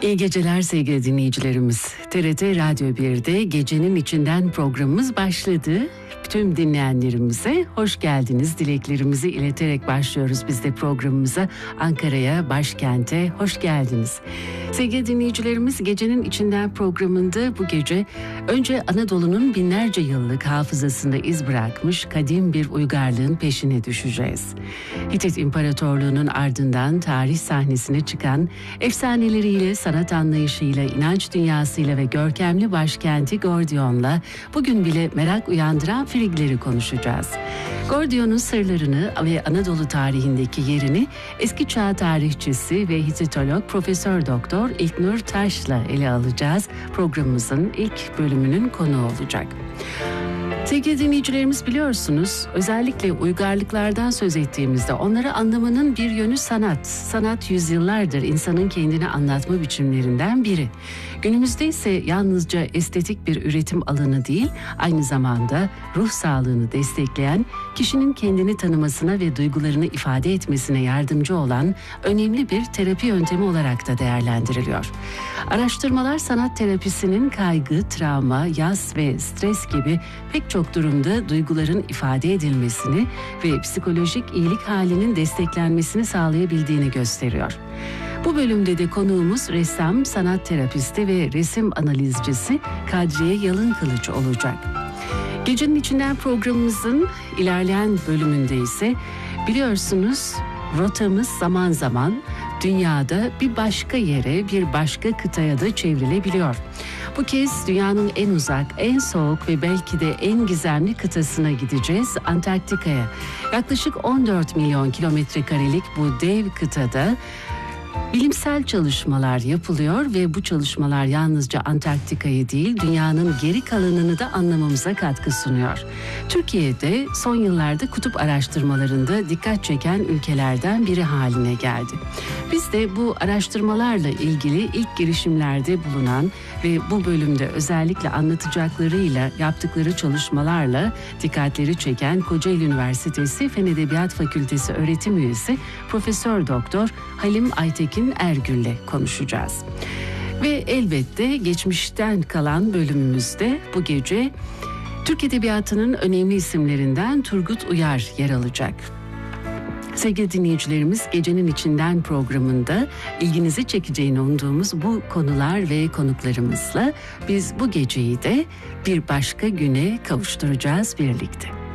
İyi geceler sevgili dinleyicilerimiz. TRT Radyo 1'de Gecenin İçinden programımız başladı. Tüm dinleyenlerimize hoş geldiniz dileklerimizi ileterek başlıyoruz biz de programımıza. Ankara'ya, başkente hoş geldiniz. Sevgili dinleyicilerimiz, Gecenin İçinden programında bu gece önce Anadolu'nun binlerce yıllık hafızasında iz bırakmış kadim bir uygarlığın peşine düşeceğiz. Hitit İmparatorluğu'nun ardından tarih sahnesine çıkan efsaneleriyle, sanat anlayışıyla, inanç dünyasıyla ve görkemli başkenti Gordion'la bugün bile merak uyandıran Frigleri konuşacağız. Gordion'un sırlarını ve Anadolu tarihindeki yerini eski çağ tarihçisi ve Hititolog Profesör Doktor İlknur Taş'la ele alacağız. Programımızın ilk bölümünün konuğu olacak. Sevgili dinleyicilerimiz, biliyorsunuz özellikle uygarlıklardan söz ettiğimizde onları anlamanın bir yönü sanat. Sanat yüzyıllardır insanın kendini anlatma biçimlerinden biri. Günümüzde ise yalnızca estetik bir üretim alanı değil, aynı zamanda ruh sağlığını destekleyen, kişinin kendini tanımasına ve duygularını ifade etmesine yardımcı olan önemli bir terapi yöntemi olarak da değerlendiriliyor. Araştırmalar sanat terapisinin kaygı, travma, yas ve stres gibi pek çok durumda duyguların ifade edilmesini ve psikolojik iyilik halinin desteklenmesini sağlayabildiğini gösteriyor. Bu bölümde de konuğumuz ressam, sanat terapisti ve resim analizcisi Kadriye Yalınkılıç olacak. Gecenin İçinden programımızın ilerleyen bölümünde ise biliyorsunuz rotamız zaman zaman dünyada bir başka yere, bir başka kıtaya da çevrilebiliyor. Bu kez dünyanın en uzak, en soğuk ve belki de en gizemli kıtasına gideceğiz, Antarktika'ya. Yaklaşık 14 milyon kilometre karelik bu dev kıtada bilimsel çalışmalar yapılıyor ve bu çalışmalar yalnızca Antarktika'yı değil, dünyanın geri kalanını da anlamamıza katkı sunuyor. Türkiye'de son yıllarda kutup araştırmalarında dikkat çeken ülkelerden biri haline geldi. Biz de bu araştırmalarla ilgili ilk girişimlerde bulunan ve bu bölümde özellikle anlatacaklarıyla, yaptıkları çalışmalarla dikkatleri çeken Kocaeli Üniversitesi Fen Edebiyat Fakültesi öğretim üyesi Profesör Doktor Halim Aytekin Ergül'le konuşacağız. Ve elbette geçmişten kalan bölümümüzde bu gece Türk Edebiyatı'nın önemli isimlerinden Turgut Uyar yer alacak. Sevgili dinleyicilerimiz, Gecenin İçinden programında ilginizi çekeceğini umduğumuz bu konular ve konuklarımızla biz bu geceyi de bir başka güne kavuşturacağız birlikte.